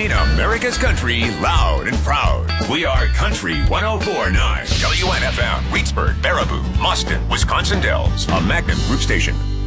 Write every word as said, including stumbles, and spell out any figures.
playing America's country loud and proud. We are Country one oh four point nine. W N F M, Reedsburg, Baraboo, Mustin, Wisconsin Dells. A Magnum Group station.